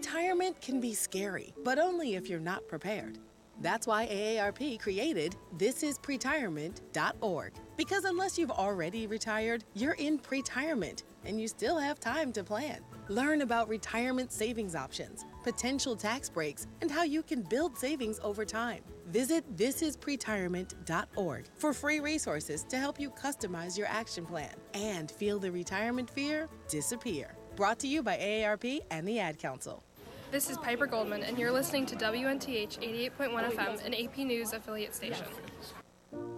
Retirement can be scary, but only if you're not prepared. That's why AARP created thisispretirement.org. Because unless you've already retired, you're in pretirement, and you still have time to plan. Learn about retirement savings options, potential tax breaks, and how you can build savings over time. Visit thisispretirement.org for free resources to help you customize your action plan and feel the retirement fear disappear. Brought to you by AARP and the Ad Council. This is Piper Goldman, and you're listening to WNTH 88.1 FM, an AP News affiliate station.